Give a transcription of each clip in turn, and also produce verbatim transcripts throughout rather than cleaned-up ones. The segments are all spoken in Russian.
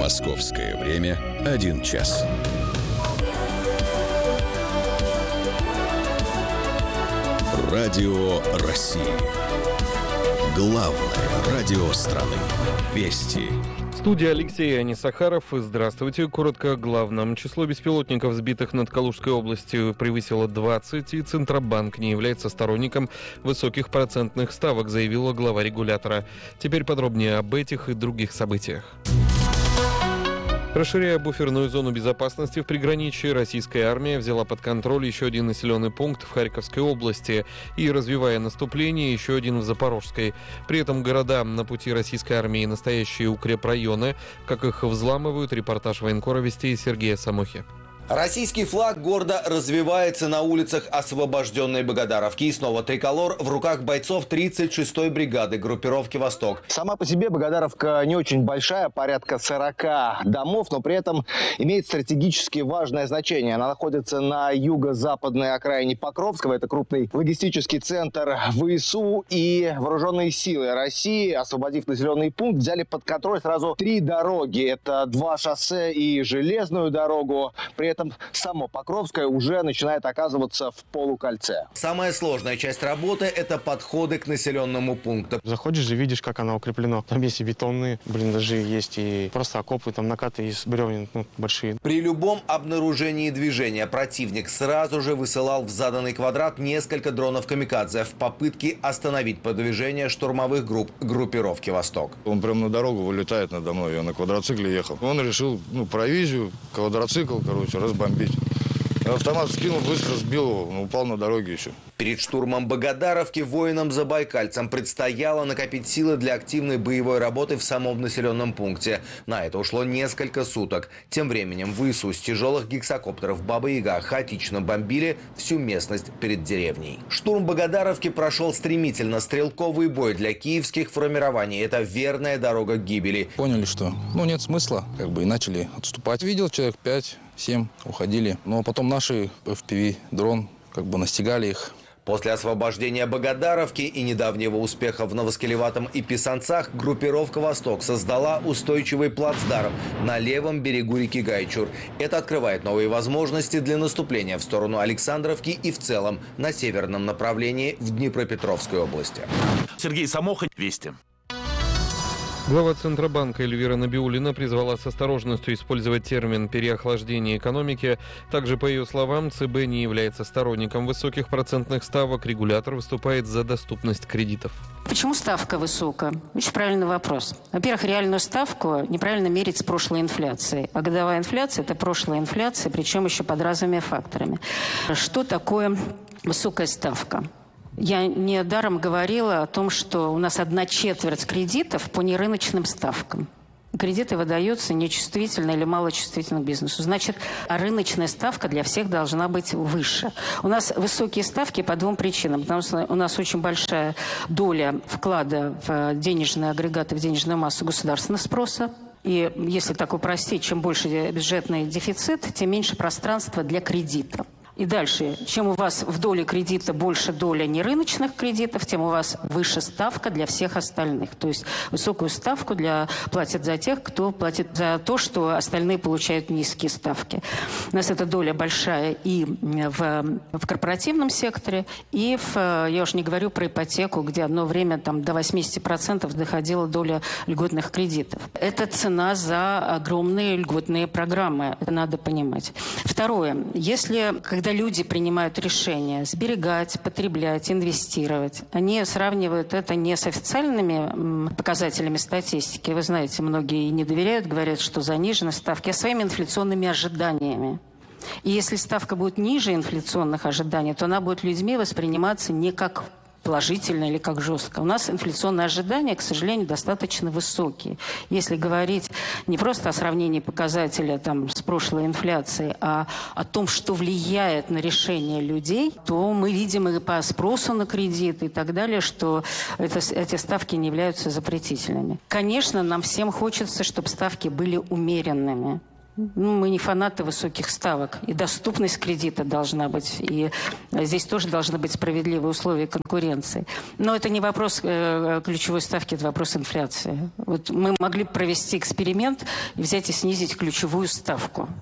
Московское время один час. Радио России. Главное радио страны. Вести. Студия Алексей Анисахаров. Здравствуйте. Коротко о главном. Число беспилотников, сбитых над Калужской областью, превысило двадцать, и Центробанк не является сторонником высоких процентных ставок, заявила глава регулятора. Теперь подробнее об этих и других событиях. Расширяя буферную зону безопасности в приграничье, российская армия взяла под контроль еще один населенный пункт в Харьковской области и, развивая наступление, еще один в Запорожской. При этом города на пути российской армии — настоящие укрепрайоны. Как их взламывают, репортаж военкора Вестей Сергея Самохи. Российский флаг гордо развивается на улицах освобожденной Богодаровки. И снова триколор в руках бойцов тридцать шестой бригады группировки «Восток». Сама по себе Богодаровка не очень большая, порядка сорока домов, но при этом имеет стратегически важное значение. Она находится на юго-западной окраине Покровского. Это крупный логистический центр ВСУ, и вооруженные силы России, освободив населенный пункт, взяли под контроль сразу три дороги. Это два шоссе и железную дорогу. При этом само Покровское уже начинает оказываться в полукольце. Самая сложная часть работы – это подходы к населенному пункту. Заходишь и видишь, как оно укреплено. Там есть и бетонные блиндажи, есть и просто окопы, там накаты из бревен, ну, большие. При любом обнаружении движения противник сразу же высылал в заданный квадрат несколько дронов «Камикадзе» в попытке остановить продвижение штурмовых групп группировки «Восток». Он прямо на дорогу вылетает надо мной, я на квадроцикле ехал. Он решил, ну, провизию, квадроцикл, короче, разбомбить. Автомат скинул, быстро сбил его, он упал на дороге еще. Перед штурмом Богодаровки воинам-забайкальцам предстояло накопить силы для активной боевой работы в самом населенном пункте. На это ушло несколько суток. Тем временем ВСУ с тяжелых гексакоптеров «Баба-Яга» хаотично бомбили всю местность перед деревней. Штурм Богодаровки прошел стремительно. Стрелковый бой для киевских формирований – это верная дорога к гибели. Поняли, что ну нет смысла, как бы, и начали отступать. Видел человек пять-семь, уходили. Но потом наши эф пи ви-дрон как бы настигали их. После освобождения Богодаровки и недавнего успеха в Новоскелеватом и Писанцах группировка «Восток» создала устойчивый плацдарм на левом берегу реки Гайчур. Это открывает новые возможности для наступления в сторону Александровки и в целом на северном направлении в Днепропетровской области. Сергей Самоха, Вести. Глава Центробанка Эльвира Набиуллина призвала с осторожностью использовать термин «переохлаждение экономики». Также, по ее словам, ЦБ не является сторонником высоких процентных ставок. Регулятор выступает за доступность кредитов. Почему ставка высокая? Очень правильный вопрос. Во-первых, реальную ставку неправильно мерить с прошлой инфляцией. А годовая инфляция – это прошлая инфляция, причем еще под разными факторами. Что такое высокая ставка? Я недаром говорила о том, что у нас одна четверть кредитов по нерыночным ставкам. Кредиты выдаются нечувствительно или малочувствительно к бизнесу. Значит, а рыночная ставка для всех должна быть выше. У нас высокие ставки по двум причинам. Потому что у нас очень большая доля вклада в денежные агрегаты, в денежную массу государственного спроса. И если так упростить, чем больше бюджетный дефицит, тем меньше пространства для кредита. И дальше, чем у вас в доле кредита больше доля нерыночных кредитов, тем у вас выше ставка для всех остальных. То есть высокую ставку для, платят за тех, кто платит за то, что остальные получают низкие ставки. У нас эта доля большая и в, в корпоративном секторе, и в, я уж не говорю про ипотеку, где одно время там, до восемьдесят процентов доходила доля льготных кредитов. Это цена за огромные льготные программы. Это надо понимать. Второе. Если, когда люди принимают решение сберегать, потреблять, инвестировать, они сравнивают это не с официальными показателями статистики. Вы знаете, многие не доверяют, говорят, что занижены ставки, а своими инфляционными ожиданиями. И если ставка будет ниже инфляционных ожиданий, то она будет людьми восприниматься не как положительно или как жестко. У нас инфляционные ожидания, к сожалению, достаточно высокие. Если говорить не просто о сравнении показателя там, с прошлой инфляцией, а о том, что влияет на решение людей, то мы видим и по спросу на кредиты и так далее, что это, эти ставки не являются запретительными. Конечно, нам всем хочется, чтобы ставки были умеренными. Ну, мы не фанаты высоких ставок. И доступность кредита должна быть. И здесь тоже должны быть справедливые условия конкуренции. Но это не вопрос э, ключевой ставки, это вопрос инфляции. Вот мы могли бы провести эксперимент, взять и снизить ключевую ставку.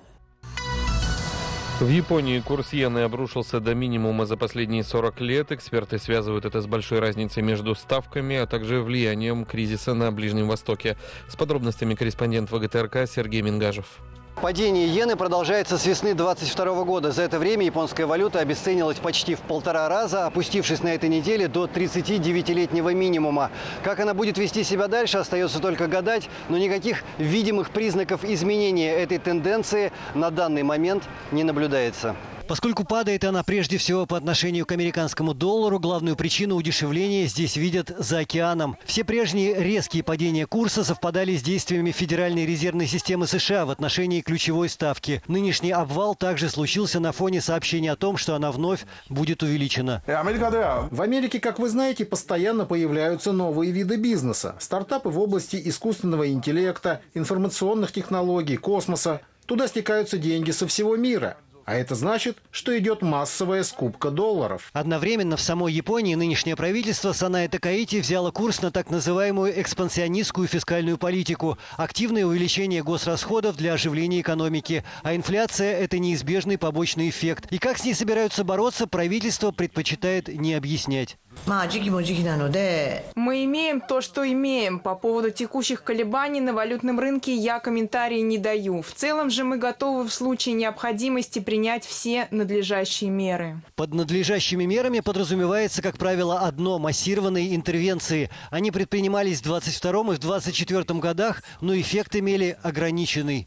В Японии курс иены обрушился до минимума за последние сорок лет. Эксперты связывают это с большой разницей между ставками, а также влиянием кризиса на Ближнем Востоке. С подробностями корреспондент ВГТРК Сергей Мингажев. Падение иены продолжается с весны две тысячи двадцать второго года. За это время японская валюта обесценилась почти в полтора раза, опустившись на этой неделе до тридцатидевятилетнего минимума. Как она будет вести себя дальше, остается только гадать, но никаких видимых признаков изменения этой тенденции на данный момент не наблюдается. Поскольку падает она прежде всего по отношению к американскому доллару, главную причину удешевления здесь видят за океаном. Все прежние резкие падения курса совпадали с действиями Федеральной резервной системы США в отношении ключевой ставки. Нынешний обвал также случился на фоне сообщения о том, что она вновь будет увеличена. В Америке, как вы знаете, постоянно появляются новые виды бизнеса. Стартапы в области искусственного интеллекта, информационных технологий, космоса. Туда стекаются деньги со всего мира. А это значит, что идет массовая скупка долларов. Одновременно в самой Японии нынешнее правительство Санае Такаити взяло курс на так называемую экспансионистскую фискальную политику. Активное увеличение госрасходов для оживления экономики. А инфляция – это неизбежный побочный эффект. И как с ней собираются бороться, правительство предпочитает не объяснять. Мы имеем то, что имеем. По поводу текущих колебаний на валютном рынке я комментарии не даю. В целом же мы готовы в случае необходимости принять все надлежащие меры. Под надлежащими мерами подразумевается, как правило, одно – массированные интервенции. Они предпринимались в двадцать втором и в двадцать четвёртом годах, но эффект имели ограниченный.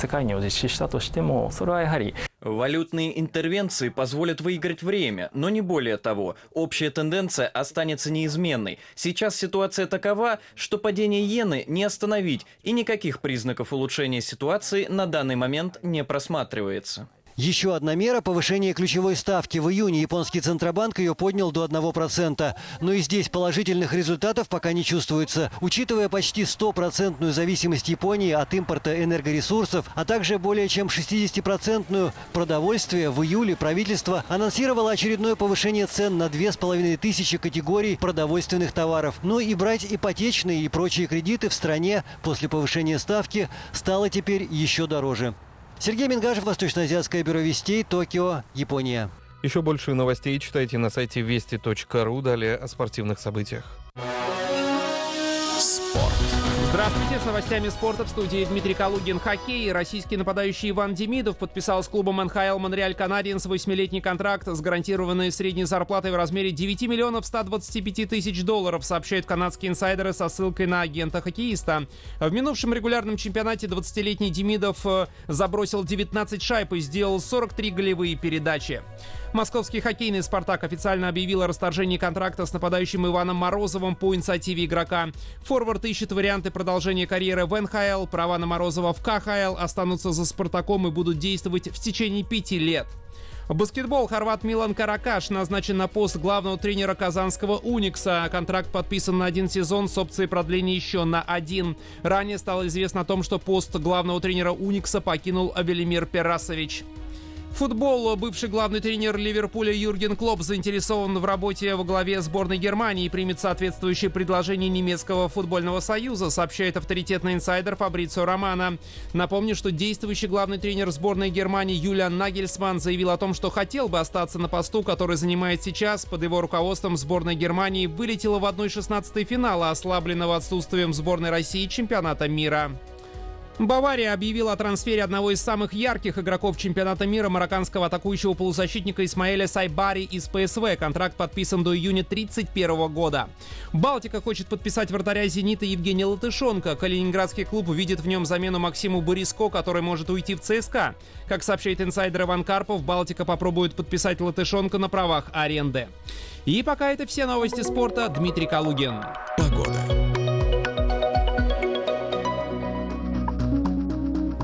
Валютные интервенции позволят выиграть время, но не более того. Общая тенденция останется неизменной. Сейчас ситуация такова, что падение иены не остановить, и никаких признаков улучшения ситуации на данный момент не просматривается. Еще одна мера – повышение ключевой ставки. В июне японский Центробанк ее поднял до одного процента. Но и здесь положительных результатов пока не чувствуется. Учитывая почти стопроцентную зависимость Японии от импорта энергоресурсов, а также более чем шестидесятипроцентную продовольствие, в июле правительство анонсировало очередное повышение цен на две с половиной тысячи категорий продовольственных товаров. Ну и брать ипотечные и прочие кредиты в стране после повышения ставки стало теперь еще дороже. Сергей Мингажев, Восточноазиатское бюро вестей, Токио, Япония. Еще больше новостей читайте на сайте вести точка ру. Далее о спортивных событиях. Спорт. Здравствуйте, с новостями спорта в студии Дмитрий Калугин. Хоккей. Российский нападающий Иван Демидов подписал с клубом эн ха эл Монреаль Канадиенс восьмилетний контракт с гарантированной средней зарплатой в размере девять миллионов сто двадцать пять тысяч долларов, сообщают канадские инсайдеры со ссылкой на агента хоккеиста. В минувшем регулярном чемпионате двадцатилетний Демидов забросил девятнадцать шайб и сделал сорок три голевые передачи. Московский хоккейный «Спартак» официально объявил о расторжении контракта с нападающим Иваном Морозовым по инициативе игрока. Форвард ищет варианты продолжения карьеры в эн ха эл. Права на Морозова в ка ха эл останутся за «Спартаком» и будут действовать в течение пяти лет. Баскетбол. Хорват Милан Каракаш назначен на пост главного тренера казанского «Уникса». Контракт подписан на один сезон с опцией продления еще на один. Ранее стало известно о том, что пост главного тренера «Уникса» покинул Велимир Перасович. Футбол. Бывший главный тренер Ливерпуля Юрген Клопп заинтересован в работе во главе сборной Германии и примет соответствующее предложение немецкого футбольного союза, сообщает авторитетный инсайдер Фабрицио Романо. Напомню, что действующий главный тренер сборной Германии Юлиан Нагельсман заявил о том, что хотел бы остаться на посту, который занимает сейчас. Под его руководством сборная Германии вылетела в одна шестнадцатая финала, ослабленного отсутствием сборной России чемпионата мира. Бавария объявила о трансфере одного из самых ярких игроков чемпионата мира, марокканского атакующего полузащитника Исмаэля Сайбари из пэ эс вэ. Контракт подписан до июня тридцать первого года. Балтика хочет подписать вратаря «Зенита» Евгения Латышонка. Калининградский клуб видит в нем замену Максиму Бориско, который может уйти в цэ эс ка. Как сообщает инсайдер Иван Карпов, Балтика попробует подписать Латышонка на правах аренды. И пока это все новости спорта. Дмитрий Калугин. Погода.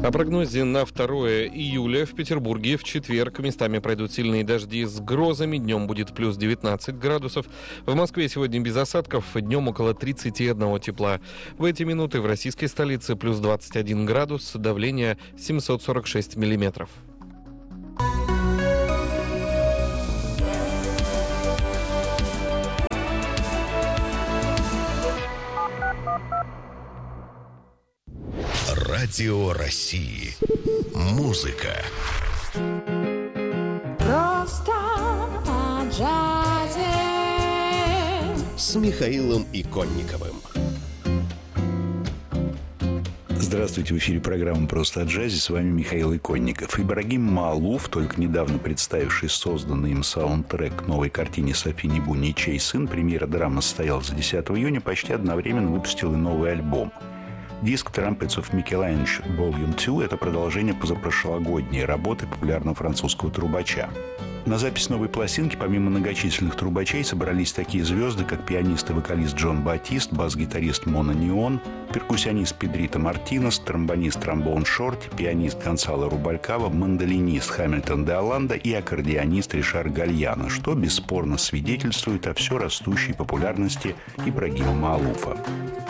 О прогнозе на второе июля в Петербурге в четверг местами пройдут сильные дожди с грозами. Днем будет плюс девятнадцать градусов. В Москве сегодня без осадков. Днем около тридцати одного тепла. В эти минуты в российской столице плюс двадцать один градус. Давление семьсот сорок шесть миллиметров. Радио России. Музыка. Просто о джазе. С Михаилом Иконниковым. Здравствуйте, в эфире программа «Просто о джазе». С вами Михаил Иконников. Ибрагим Маалуф, только недавно представивший созданный им саундтрек к новой картине Софи Небу «Ничей сын», премьера драмы состоялась десятого июня, почти одновременно выпустил и новый альбом. Диск «Trumpets of Michelangelo Volume два» – это продолжение позапрошлогодней работы популярного французского трубача. На запись новой пластинки, помимо многочисленных трубачей, собрались такие звезды, как пианист и вокалист Джон Батист, бас-гитарист Мона Неон, перкуссионист Педрито Мартинес, тромбонист Тромбон Шорти, пианист Гонсало Рубалькава, мандолинист Хамильтон де Оланда и аккордеонист Ришар Гальяно, что бесспорно свидетельствует о все растущей популярности Ибрагима Маалуфа.